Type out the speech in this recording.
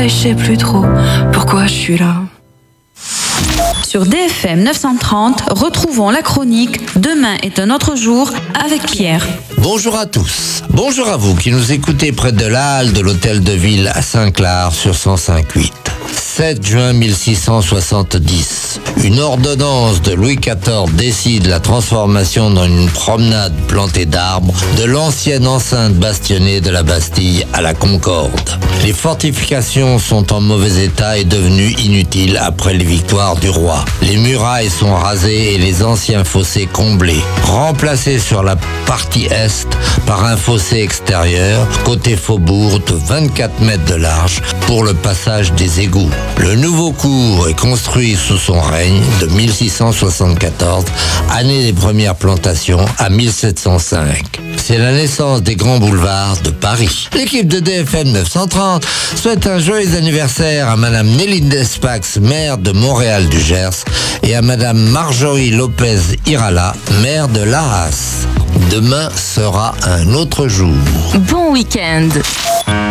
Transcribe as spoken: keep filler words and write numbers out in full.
et je sais plus trop pourquoi je suis là. Sur D F M neuf cent trente, retrouvons la chronique Demain est un autre jour avec Pierre. Bonjour à tous. Bonjour à vous qui nous écoutez près de la halle de l'hôtel de ville à Saint-Clar sur cent cinq virgule huit. sept juin mille six cent soixante-dix, une ordonnance de Louis quatorze décide la transformation dans une promenade plantée d'arbres de l'ancienne enceinte bastionnée de la Bastille à la Concorde. Les fortifications sont en mauvais état et devenues inutiles après les victoires du roi. Les murailles sont rasées et les anciens fossés comblés, remplacés sur la partie est par un fossé extérieur, côté faubourg de vingt-quatre mètres de large pour le passage des égouts. Le nouveau cours est construit sous son règne de mille six cent soixante-quatorze, année des premières plantations, à mille sept cent cinq. C'est la naissance des grands boulevards de Paris. L'équipe de D F M neuf cent trente souhaite un joyeux anniversaire à Madame Nelly Despax, maire de Montréal-du-Gers, et à Madame Marjorie Lopez-Irala, maire de Laas. Demain sera un autre jour. Bon week-end.